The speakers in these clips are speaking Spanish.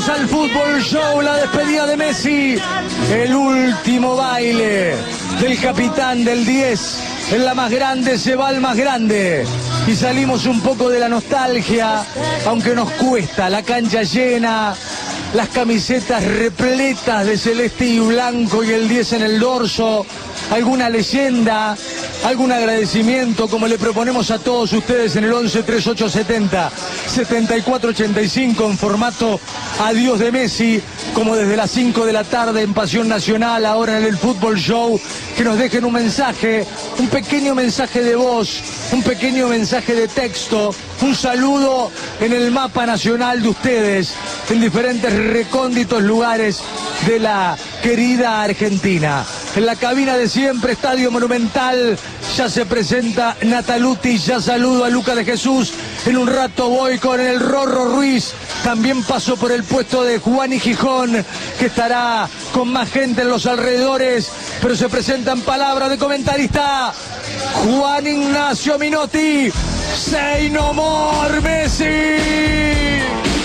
al Fútbol Show, la despedida de Messi, el último baile del capitán del 10, en la más grande se va al más grande, y salimos un poco de la nostalgia, aunque nos cuesta, la cancha llena, las camisetas repletas de celeste y blanco y el 10 en el dorso, alguna leyenda, algún agradecimiento, como le proponemos a todos ustedes en el 11 3870 7485 en formato Adiós de Messi, como desde las 5 de la tarde en Pasión Nacional, ahora en el Fútbol Show, que nos dejen un mensaje, un pequeño mensaje de voz, un pequeño mensaje de texto, un saludo en el mapa nacional de ustedes, en diferentes recónditos lugares de la querida Argentina. En la cabina de siempre, Estadio Monumental, ya se presenta Nataluti, ya saludo a Luca de Jesús, en un rato voy con el Rorro Ruiz, también paso por el puesto de Juan y Gijón, que estará con más gente en los alrededores, pero se presenta en palabra de comentarista Juan Ignacio Minotti. Say no more, Messi.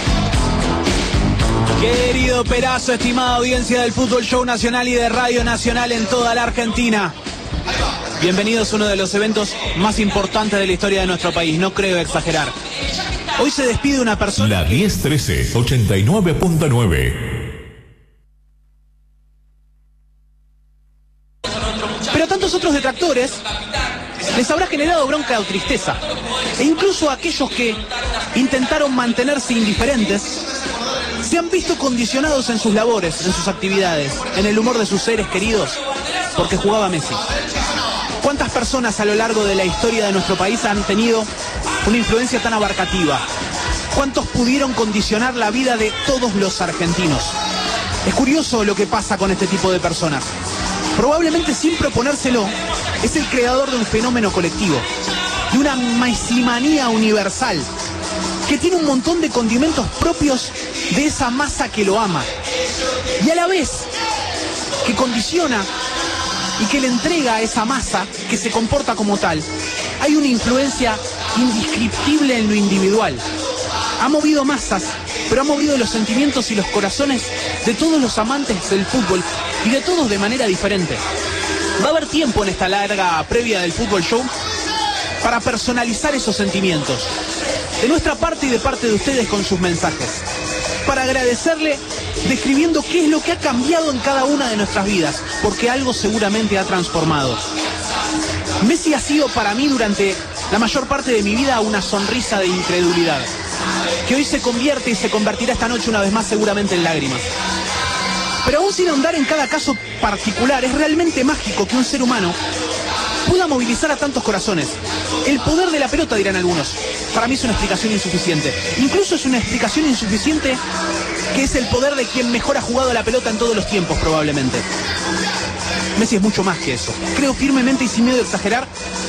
Querido Perazo, estimada audiencia del Fútbol Show Nacional y de Radio Nacional en toda la Argentina. Bienvenidos a uno de los eventos más importantes de la historia de nuestro país, no creo exagerar. Hoy se despide una persona... La 1013, 89.9. Pero a tantos otros detractores les habrá generado bronca o tristeza. E incluso a aquellos que intentaron mantenerse indiferentes se han visto condicionados en sus labores, en sus actividades, en el humor de sus seres queridos, porque jugaba Messi. ¿Cuántas personas a lo largo de la historia de nuestro país han tenido una influencia tan abarcativa? ¿Cuántos pudieron condicionar la vida de todos los argentinos? Es curioso lo que pasa con este tipo de personas. Probablemente sin proponérselo, es el creador de un fenómeno colectivo, de una mesimanía universal, que tiene un montón de condimentos propios de esa masa que lo ama, y a la vez que condiciona y que le entrega a esa masa que se comporta como tal. Hay una influencia indescriptible en lo individual. Ha movido masas, pero ha movido los sentimientos y los corazones de todos los amantes del fútbol, y de todos de manera diferente. Va a haber tiempo en esta larga previa del Fútbol Show para personalizar esos sentimientos, de nuestra parte y de parte de ustedes con sus mensajes, para agradecerle describiendo qué es lo que ha cambiado en cada una de nuestras vidas, porque algo seguramente ha transformado. Messi ha sido para mí durante la mayor parte de mi vida una sonrisa de incredulidad, que hoy se convierte y se convertirá esta noche una vez más seguramente en lágrimas. Pero aún sin ahondar en cada caso particular, es realmente mágico que un ser humano pueda movilizar a tantos corazones. El poder de la pelota, dirán algunos. Para mí es una explicación insuficiente. Incluso es una explicación insuficiente que es el poder de quien mejor ha jugado la pelota en todos los tiempos, probablemente. Messi es mucho más que eso. Creo firmemente y sin miedo de exagerar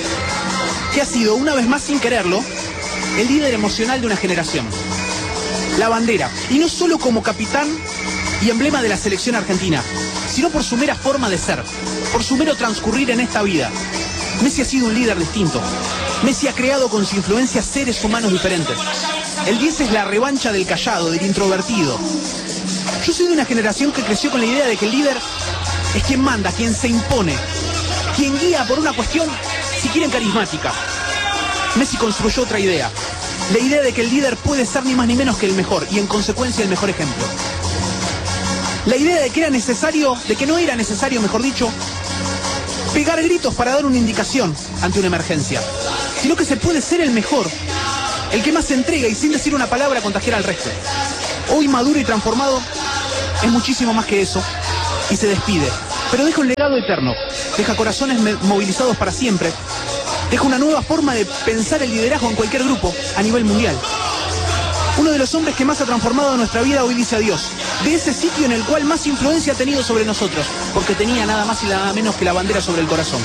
que ha sido, una vez más sin quererlo, el líder emocional de una generación. La bandera. Y no solo como capitán y emblema de la selección argentina, sino por su mera forma de ser, por su mero transcurrir en esta vida. Messi ha sido un líder distinto. Messi ha creado con su influencia seres humanos diferentes. El 10 es la revancha del callado, del introvertido. Yo soy de una generación que creció con la idea de que el líder es quien manda, quien se impone, quien guía por una cuestión, si quieren, carismática. Messi construyó otra idea, la idea de que el líder puede ser ni más ni menos que el mejor, y en consecuencia el mejor ejemplo. La idea de que era necesario, de que no era necesario, mejor dicho, pegar gritos para dar una indicación ante una emergencia, sino que se puede ser el mejor, el que más se entrega y sin decir una palabra contagiar al resto. Hoy maduro y transformado es muchísimo más que eso, y se despide, pero deja un legado eterno, deja corazones movilizados para siempre, deja una nueva forma de pensar el liderazgo en cualquier grupo a nivel mundial. Uno de los hombres que más ha transformado nuestra vida hoy dice adiós, de ese sitio en el cual más influencia ha tenido sobre nosotros, porque tenía nada más y nada menos que la bandera sobre el corazón.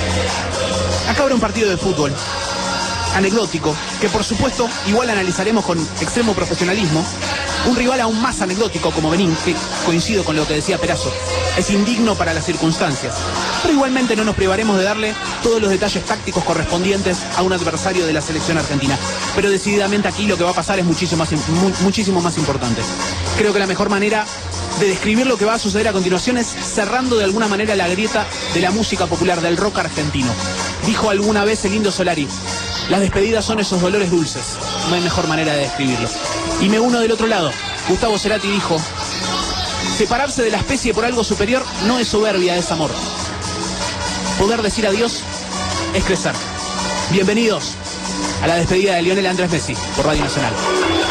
Acá habrá un partido de fútbol, anecdótico, que por supuesto igual analizaremos con extremo profesionalismo, un rival aún más anecdótico como Benín, que coincido con lo que decía Perazo, es indigno para las circunstancias, pero igualmente no nos privaremos de darle todos los detalles tácticos correspondientes a un adversario de la selección argentina, pero decididamente aquí lo que va a pasar es muchísimo más importante. Creo que la mejor manera de describir lo que va a suceder a continuación es cerrando de alguna manera la grieta de la música popular, del rock argentino. Dijo alguna vez el Indio Solari: las despedidas son esos dolores dulces. No hay mejor manera de describirlo. Y me uno del otro lado. Gustavo Cerati dijo: separarse de la especie por algo superior no es soberbia, es amor. Poder decir adiós es crecer. Bienvenidos a la despedida de Lionel Andrés Messi por Radio Nacional.